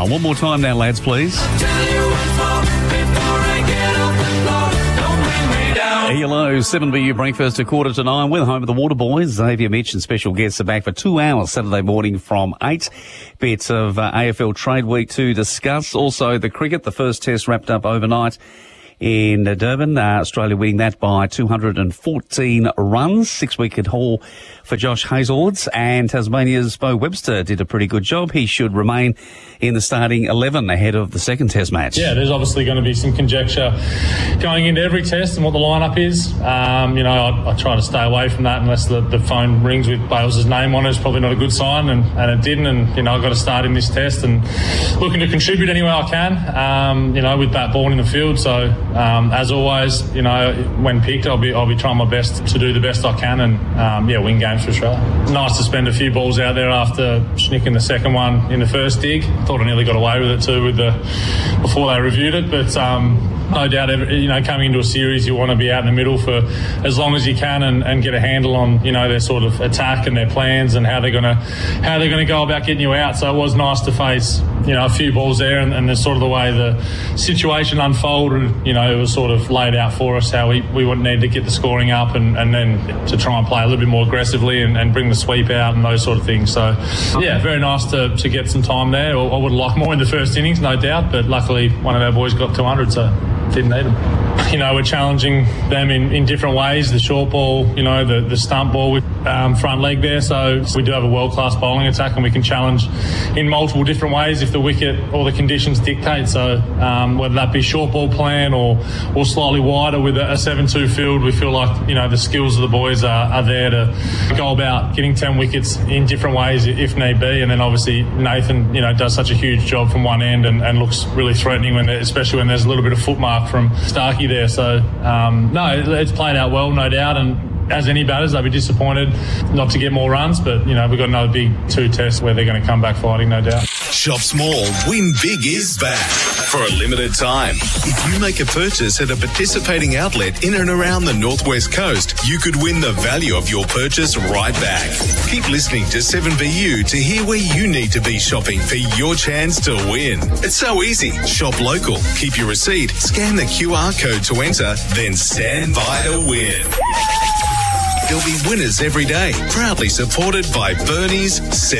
now. One more time now, lads, please. Hello, 7BU breakfast at 8:45. We're home of the Waterboys. Xavier Mitch and special guests are back for 2 hours Saturday morning from 8. Bits of AFL Trade Week to discuss. Also the cricket, the first test wrapped up overnight in Durban. Australia winning that by 214 runs. 6-wicket haul for Josh Hazlewood, and Tasmania's Beau Webster did a pretty good job. He should remain in the starting 11 ahead of the second test match. Yeah, there's obviously going to be some conjecture going into every test and what the lineup is. I try to stay away from that unless the phone rings with Bales' name on it. It's probably not a good sign, and it didn't. And I've got to start in this test and looking to contribute any way I can. With bat ball in the field. So as always, when picked, I'll be trying my best to do the best I can and win games for Australia. Nice to spend a few balls out there after snicking the second one in the first dig. Thought I nearly got away with it too before they reviewed it, but no doubt, coming into a series, you want to be out in the middle for as long as you can and get a handle on, their sort of attack and their plans and how they're going to go about getting you out. So it was nice to face, a few balls there and the sort of the way the situation unfolded, it was sort of laid out for us how we would need to get the scoring up and then to try and play a little bit more aggressively and bring the sweep out and those sort of things. So, yeah, very nice to get some time there. I would have liked more in the first innings, no doubt, but luckily one of our boys got 200, so didn't need them. We're challenging them in different ways. The short ball, the stump ball with front leg there. So we do have a world-class bowling attack and we can challenge in multiple different ways if the wicket or the conditions dictate. So whether that be short ball plan or slightly wider with a 7-2 field, we feel like, the skills of the boys are there to go about getting 10 wickets in different ways if need be. And then obviously Nathan, does such a huge job from one end and looks really threatening especially when there's a little bit of footmark from Starkey there. So, it's played out well, no doubt. And as any batters, they'll be disappointed not to get more runs. But, we've got another big 2 tests where they're going to come back fighting, no doubt. Shop small, win big is back for a limited time. If you make a purchase at a participating outlet in and around the Northwest Coast, you could win the value of your purchase right back. Keep listening to 7BU to hear where you need to be shopping for your chance to win. It's so easy. Shop local, keep your receipt, scan the QR code to enter, then stand by to win. There'll be winners every day. Proudly supported by Bernie's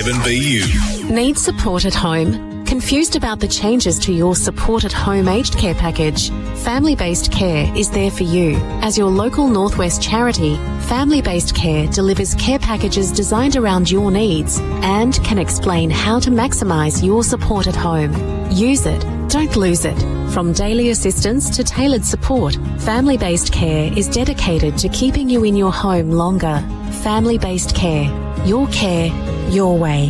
7BU. Need support at home? Confused about the changes to your Support at Home aged care package? Family Based Care is there for you. As your local Northwest charity, Family Based Care delivers care packages designed around your needs and can explain how to maximise your support at home. Use it. Don't lose it. From daily assistance to tailored support, Family Based Care is dedicated to keeping you in your home longer. Family Based Care. Your care, your way.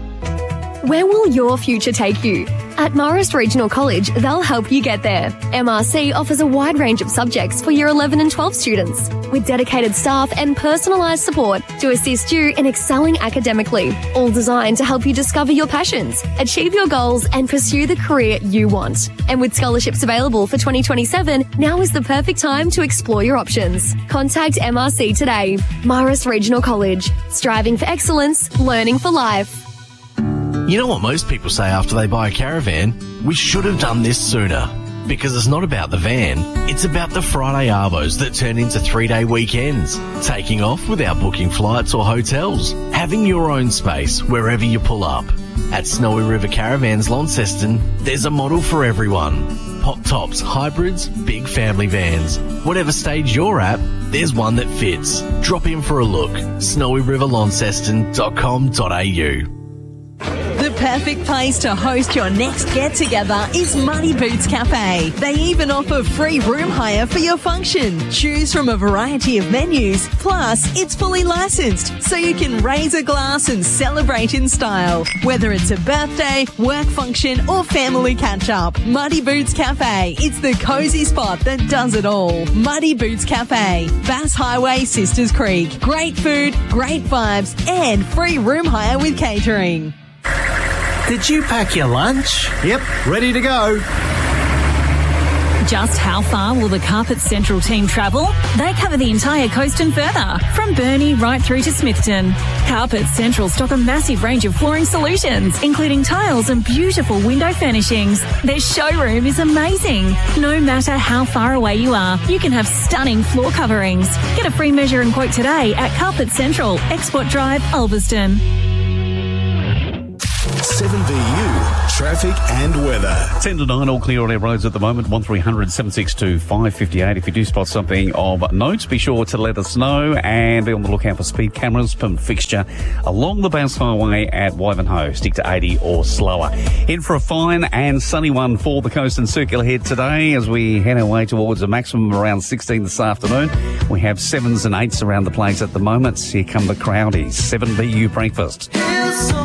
Where will your future take you? At Marist Regional College, they'll help you get there. MRC offers a wide range of subjects for Year 11 and 12 students, with dedicated staff and personalised support to assist you in excelling academically, all designed to help you discover your passions, achieve your goals and pursue the career you want. And with scholarships available for 2027, now is the perfect time to explore your options. Contact MRC today. Marist Regional College, striving for excellence, learning for life. You know what most people say after they buy a caravan? We should have done this sooner. Because it's not about the van, it's about the Friday Arvos that turn into 3-day weekends. Taking off without booking flights or hotels. Having your own space wherever you pull up. At Snowy River Caravans Launceston, there's a model for everyone. Pop tops, hybrids, big family vans. Whatever stage you're at, there's one that fits. Drop in for a look. snowyriverlaunceston.com.au. The perfect place to host your next get-together is Muddy Boots Cafe. They even offer free room hire for your function. Choose from a variety of menus. Plus, it's fully licensed, so you can raise a glass and celebrate in style. Whether it's a birthday, work function, or family catch-up, Muddy Boots Cafe. It's the cozy spot that does it all. Muddy Boots Cafe, Bass Highway, Sisters Creek. Great food, great vibes, and free room hire with catering. Did you pack your lunch? Yep, ready to go. Just how far will the Carpet Central team travel? They cover the entire coast and further, from Burnie right through to Smithton. Carpet Central stock a massive range of flooring solutions, including tiles and beautiful window furnishings. Their showroom is amazing. No matter how far away you are, you can have stunning floor coverings. Get a free measure and quote today at Carpet Central, Export Drive, Ulverston. 7VU, traffic and weather. 10 to 9, all clear on our roads at the moment. 1300 762 558. If you do spot something of note, be sure to let us know and be on the lookout for speed cameras per fixture along the Bass Highway at Wivenhoe. Stick to 80 or slower. In for a fine and sunny one for the Coast and Circular Head today as we head our way towards a maximum of around 16 this afternoon. We have 7s and 8s around the place at the moment. Here come the Crowdies. 7VU breakfast.